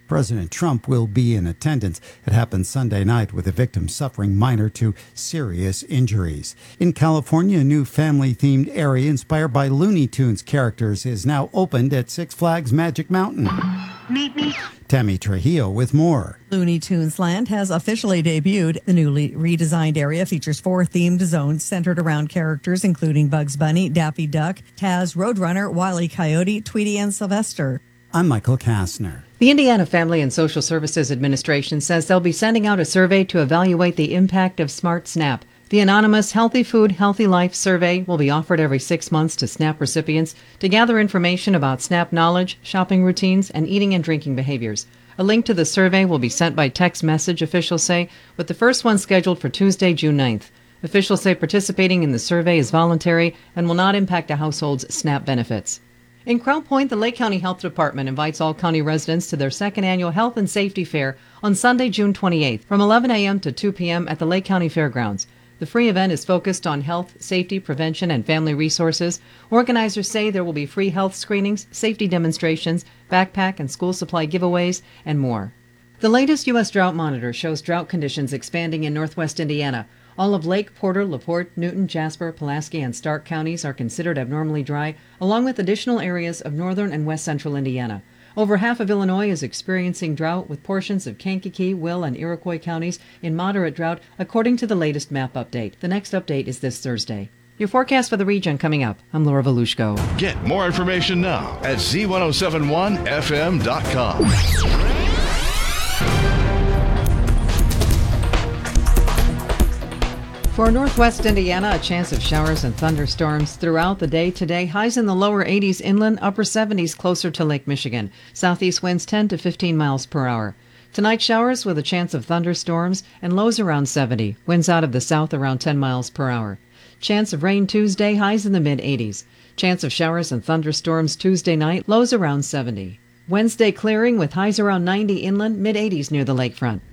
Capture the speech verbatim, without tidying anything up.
President Trump will be in attendance. It happened Sunday night with a victim suffering minor to serious injuries. In California, a new family-themed area inspired by Looney Tunes characters is now opened at Six Flags Magic Mountain. Meet me. Tammy Trujillo with more. Looney Tunes Land has officially debuted. The newly redesigned area features four themed zones centered around characters including Bugs Bunny, Daffy Duck, Taz, Roadrunner, Wile E. Coyote, Tweety, and Sylvester. I'm Michael Kastner. The Indiana Family and Social Services Administration says they'll be sending out a survey to evaluate the impact of Smart SNAP. The anonymous Healthy Food, Healthy Life survey will be offered every six months to SNAP recipients to gather information about SNAP knowledge, shopping routines, and eating and drinking behaviors. A link to the survey will be sent by text message, officials say, with the first one scheduled for Tuesday, June ninth. Officials say participating in the survey is voluntary and will not impact a household's SNAP benefits. In Crown Point, the Lake County Health Department invites all county residents to their second annual Health and Safety Fair on Sunday, June twenty-eighth, from eleven a.m. to two p.m. at the Lake County Fairgrounds. The free event is focused on health, safety, prevention, and family resources. Organizers say there will be free health screenings, safety demonstrations, backpack and school supply giveaways, and more. The latest U S drought monitor shows drought conditions expanding in northwest Indiana. All of Lake, Porter, LaPorte, Newton, Jasper, Pulaski, and Stark counties are considered abnormally dry, along with additional areas of northern and west central Indiana. Over half of Illinois is experiencing drought, with portions of Kankakee, Will, and Iroquois counties in moderate drought, according to the latest map update. The next update is this Thursday. Your forecast for the region coming up. I'm Laura Volushko. Get more information now at Z ten seventy-one F M dot com. For northwest Indiana, a chance of showers and thunderstorms throughout the day today. Highs in the lower eighties inland, upper seventies closer to Lake Michigan. Southeast winds ten to fifteen miles per hour. Tonight, showers with a chance of thunderstorms and lows around seventy. Winds out of the south around ten miles per hour. Chance of rain Tuesday, highs in the mid-eighties. Chance of showers and thunderstorms Tuesday night, lows around seventy. Wednesday clearing with highs around ninety inland, mid-eighties near the lakefront.